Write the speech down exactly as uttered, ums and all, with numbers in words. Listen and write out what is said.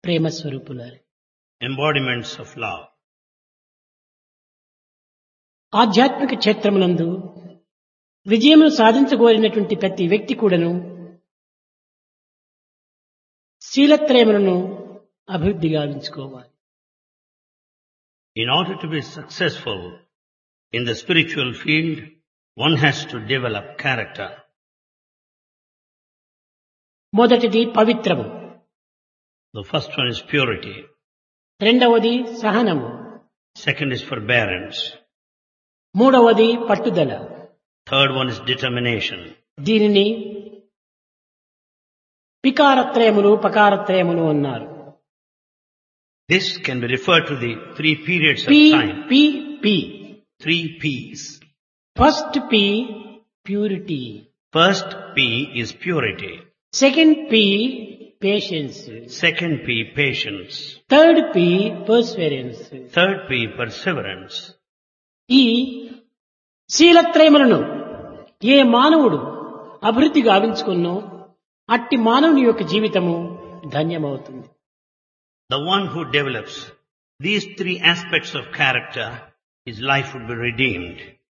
Prema స్వరూపులారు. embodiments of love. ఆధ్యాత్మిక క్షేత్రమునందు విజయమును సాధించగోరినటువంటి ప్రతి వ్యక్తి కూడాను శీలత్రయములను అభివృద్ధి గావించుకోవాలి. In order to be successful in the spiritual field, one has to develop character. మొదటిది పవిత్రము, The first one is purity. రెండవది సహనము, Second is forbearance. మూడవది పట్టుదల. Third one is determination. దీనిని పికారత్రయములు పకారత్రయములు అన్నారు. This can be referred to the three periods of P time. P P Three P's. First P purity, First P is purity. Second P patience, Second P, patience. Third P perseverance. Third P, perseverance. ఈ శీలత్రయములను ఏ మానవుడు అభివృద్ధి గావించుకున్నో అట్టి మానవుని యొక్క జీవితము ధన్యమవుతుంది. The one who develops these three aspects of character, his life would be redeemed.